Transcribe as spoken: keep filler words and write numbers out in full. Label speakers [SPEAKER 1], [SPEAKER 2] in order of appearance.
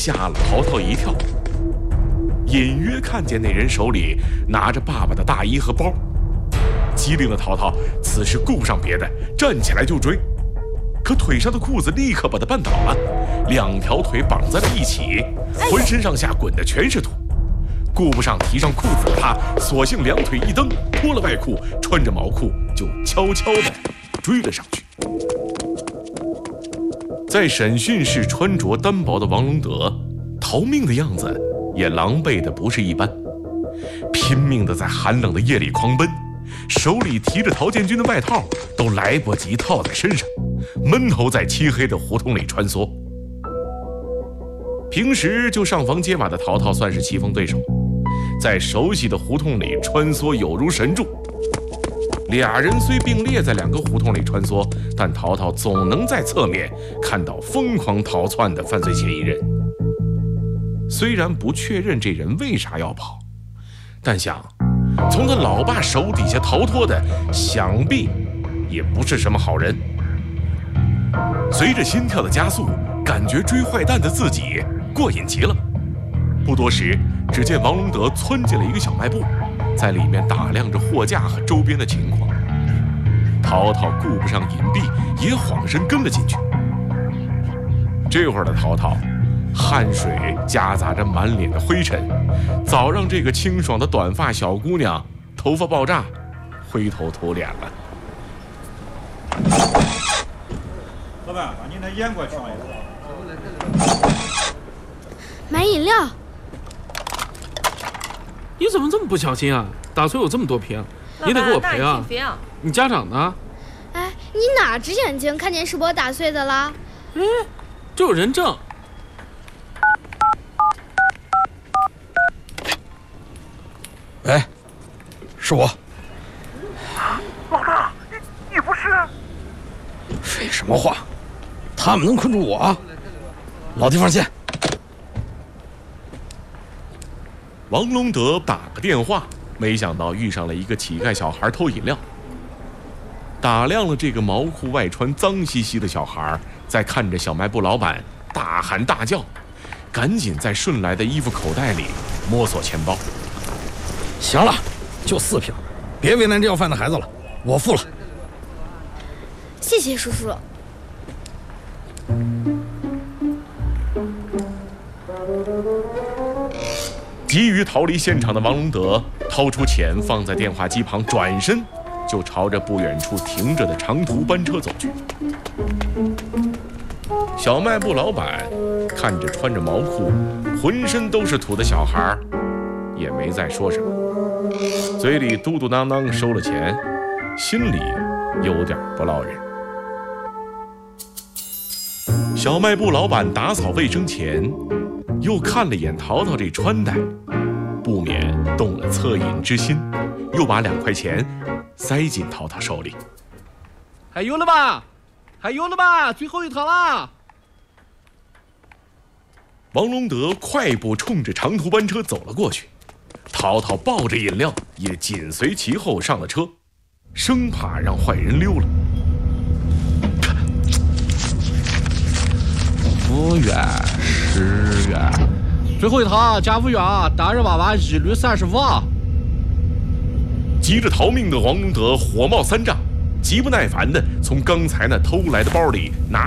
[SPEAKER 1] 吓了淘淘一跳，隐约看见那人手里拿着爸爸的大衣和包。机灵的淘淘此时顾不上别的，站起来就追。可腿上的裤子立刻把他绊倒了，两条腿绑在了一起，浑身上下滚的全是土。顾不上提上裤子的他，索性两腿一蹬，脱了外裤，穿着毛裤就悄悄地追了上去。在审讯室穿着单薄的王龙德，逃命的样子也狼狈的不是一般，拼命的在寒冷的夜里狂奔，手里提着陶建军的外套都来不及套在身上，闷头在漆黑的胡同里穿梭。平时就上房揭瓦的淘淘算是棋逢对手，在熟悉的胡同里穿梭有如神助。俩人虽并列在两个胡同里穿梭，但淘淘总能在侧面看到疯狂逃窜的犯罪嫌疑人。虽然不确认这人为啥要跑，但想从他老爸手底下逃脱的，想必也不是什么好人。随着心跳的加速，感觉追坏蛋的自己过瘾极了。不多时，只见王龙德窜进了一个小卖部，在里面打量着货架和周边的情况。淘淘顾不上隐蔽，也晃身跟了进去。这会儿的淘淘，汗水夹杂着满脸的灰尘，早让这个清爽的短发小姑娘头发爆炸，灰头土脸了。
[SPEAKER 2] 老板，把您的烟给我上一个。
[SPEAKER 3] 买饮料。
[SPEAKER 4] 你怎么这么不小心啊？打碎有这么多瓶，你得给我赔啊！你家长呢？
[SPEAKER 3] 哎，你哪只眼睛看见是我打碎的啦？
[SPEAKER 4] 哎，这有人证。
[SPEAKER 5] 喂，是我。
[SPEAKER 6] 老大，你你不是？
[SPEAKER 5] 废什么话？他们能困住我啊？老地方见。
[SPEAKER 1] 王龙德打个电话，没想到遇上了一个乞丐小孩偷饮料。打量了这个毛裤外穿脏兮兮的小孩，再看着小卖部老板大喊大叫，赶紧在顺来的衣服口袋里摸索钱包。
[SPEAKER 5] 行了，就四瓶，别为难这要饭的孩子了，我付了。
[SPEAKER 3] 谢谢叔叔。
[SPEAKER 1] 急于逃离现场的王龙德掏出钱放在电话机旁，转身就朝着不远处停着的长途班车走去。小卖部老板看着穿着毛裤浑身都是土的小孩，也没再说什么，嘴里嘟嘟囔囔收了钱，心里有点不落忍。小卖部老板打扫卫生前，又看了眼淘淘这穿戴，不免动了恻隐之心，又把两块钱塞进淘淘手里。
[SPEAKER 4] 还有了吧？还有了吧？最后一趟啦！
[SPEAKER 1] 王龙德快步冲着长途班车走了过去，淘淘抱着饮料也紧随其后上了车，生怕让坏人溜了。
[SPEAKER 4] 五元、十元，最后一趟加五元，大人娃娃一律三十五。
[SPEAKER 1] 急着逃命的王龙德火冒三丈，极不耐烦地从刚才那偷来的包里拿